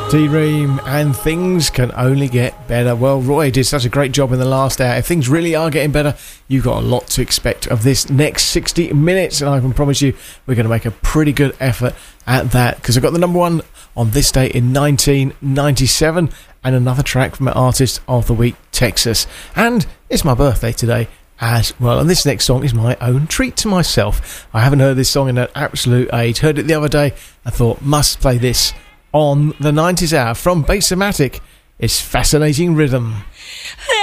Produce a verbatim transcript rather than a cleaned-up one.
D-Ream and Things Can Only Get Better. Well, Roy did such a great job in the last hour. If things really are getting better, you've got a lot to expect of this next sixty minutes, and I can promise you we're going to make a pretty good effort at that, because I've got the number one on this day in nineteen ninety-seven and another track from an artist of the week, Texas. And it's my birthday today as well, and this next song is my own treat to myself. I haven't heard this song in an absolute age. Heard it the other day. I thought, must play this on the nineties hour from Bassomatic. It's Fascinating Rhythm.